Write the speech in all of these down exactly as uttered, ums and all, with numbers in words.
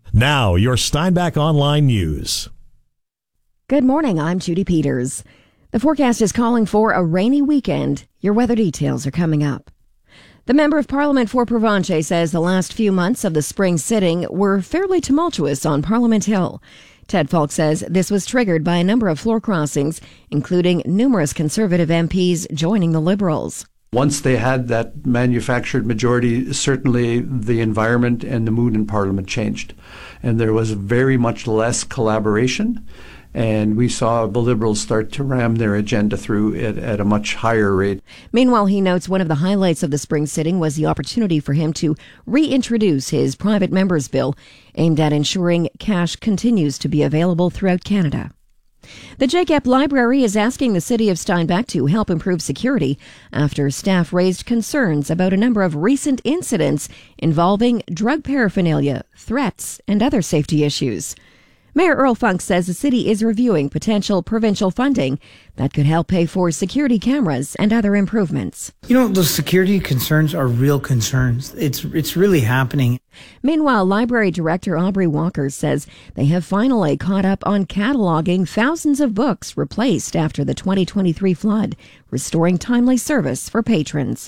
Now, your Steinbach Online News. Good morning, I'm Judy Peters. The forecast is calling for a rainy weekend. Your weather details are coming up. The Member of Parliament for Provencher says the last few months of the spring sitting were fairly tumultuous on Parliament Hill. Ted Falk says this was triggered by a number of floor crossings, including numerous Conservative M Ps joining the Liberals. Once they had that manufactured majority, certainly the environment and the mood in Parliament changed. And there was very much less collaboration. And we saw the Liberals start to ram their agenda through it at a much higher rate. Meanwhile, he notes one of the highlights of the spring sitting was the opportunity for him to reintroduce his private members bill aimed at ensuring cash continues to be available throughout Canada. The J C E P Library is asking the City of Steinbach to help improve security after staff raised concerns about a number of recent incidents involving drug paraphernalia, threats, and other safety issues. Mayor Earl Funk says the city is reviewing potential provincial funding that could help pay for security cameras and other improvements. You know, those security concerns are real concerns. It's it's really happening. Meanwhile, Library Director Aubrey Walker says they have finally caught up on cataloging thousands of books replaced after the twenty twenty-three flood, restoring timely service for patrons.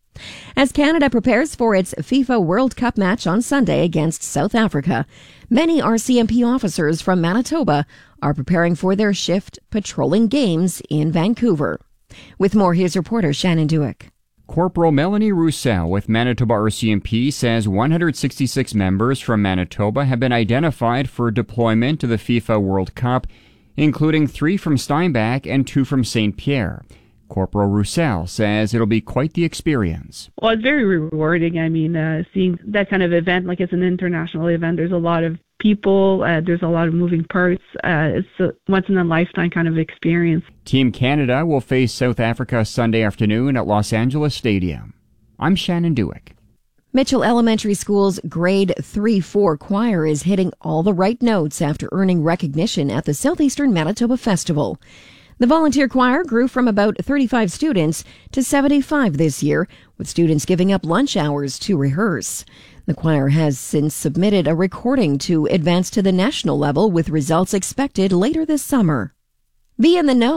As Canada prepares for its FIFA World Cup match on Sunday against South Africa, many R C M P officers from Manitoba are preparing for their shift patrolling games in Vancouver. With more, here's reporter Shannon Dewick. Corporal Melanie Roussel with Manitoba R C M P says one hundred sixty-six members from Manitoba have been identified for deployment to the FIFA World Cup, including three from Steinbach and two from Saint Pierre. Corporal Roussel says it'll be quite the experience. Well, it's very rewarding. I mean, uh, seeing that kind of event, like it's an international event, there's a lot of people, uh, there's a lot of moving parts. Uh, it's a once-in-a-lifetime kind of experience. Team Canada will face South Africa Sunday afternoon at Los Angeles Stadium. I'm Shannon Dewick. Mitchell Elementary School's Grade three four choir is hitting all the right notes after earning recognition at the Southeastern Manitoba Festival. The volunteer choir grew from about thirty-five students to seventy-five this year, with students giving up lunch hours to rehearse. The choir has since submitted a recording to advance to the national level with results expected later this summer. Be in the know